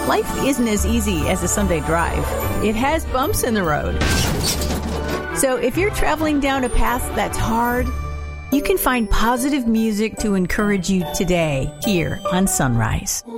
Life isn't as easy as a Sunday drive. It has bumps in the road. So if you're traveling down a path that's hard, you can find positive music to encourage you today here on Sunrise.